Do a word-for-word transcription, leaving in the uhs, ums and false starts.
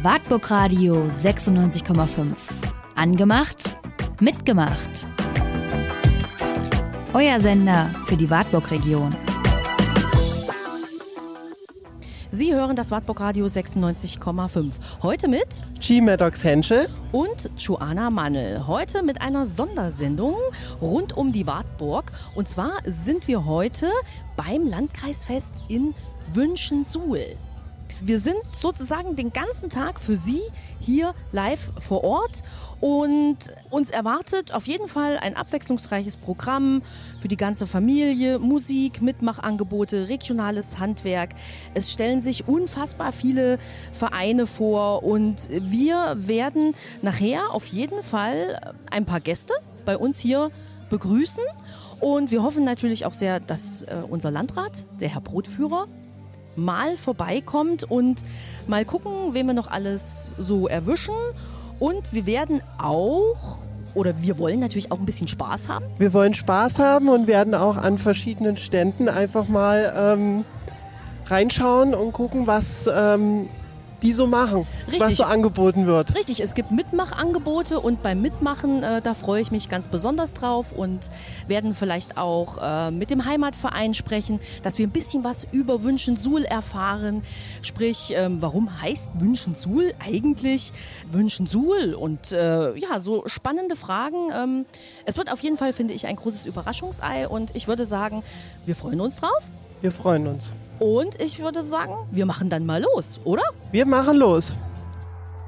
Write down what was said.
Wartburg Radio sechsundneunzig Komma fünf. Angemacht, mitgemacht. Euer Sender für die Wartburg-Region. Sie hören das Wartburg Radio sechsundneunzig Komma fünf. Heute mit G. Maddox Henschel und Joanna Mannel. Heute mit einer Sondersendung rund um die Wartburg. Und zwar sind wir heute beim Landkreisfest in Wünschensuhl. Wir sind sozusagen den ganzen Tag für Sie hier live vor Ort und uns erwartet auf jeden Fall ein abwechslungsreiches Programm für die ganze Familie, Musik, Mitmachangebote, regionales Handwerk. Es stellen sich unfassbar viele Vereine vor und wir werden nachher auf jeden Fall ein paar Gäste bei uns hier begrüßen und wir hoffen natürlich auch sehr, dass äh, unser Landrat, der Herr Brotführer, mal vorbeikommt und mal gucken, wen wir noch alles so erwischen. Und wir werden auch, oder wir wollen natürlich auch ein bisschen Spaß haben. Wir wollen Spaß haben und werden auch an verschiedenen Ständen einfach mal ähm, reinschauen und gucken, was ähm, die so machen, Richtig. was so angeboten wird. Richtig, es gibt Mitmachangebote und beim Mitmachen, äh, da freue ich mich ganz besonders drauf und werden vielleicht auch äh, mit dem Heimatverein sprechen, dass wir ein bisschen was über Wünschensuhl erfahren. Sprich, ähm, warum heißt Wünschensuhl eigentlich Wünschensuhl? Und äh, ja, so spannende Fragen. Ähm, es wird auf jeden Fall, finde ich, ein großes Überraschungsei und ich würde sagen, wir freuen uns drauf. Wir freuen uns. Und ich würde sagen, wir machen dann mal los, oder? Wir machen los.